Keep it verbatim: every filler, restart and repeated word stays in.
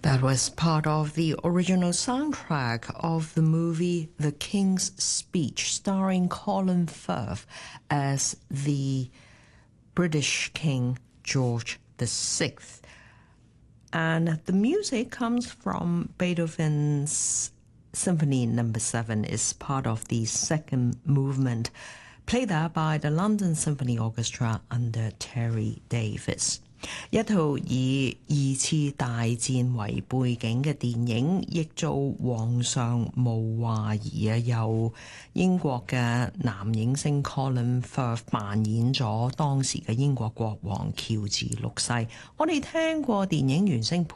That was part of the original soundtrack of the movie The King's Speech, starring Colin Firth as the British King George the Sixth. And the music comes from Beethoven's Symphony Number Seven, is part of the second movement, played out by the London Symphony Orchestra under Terry Davis. 一套以二次大戰為背景嘅電影，譯做《皇上無懷疑》啊，由英國嘅男影星 Colin Firth 扮演咗當時嘅英國國王喬治六世。我哋聽過電影原聲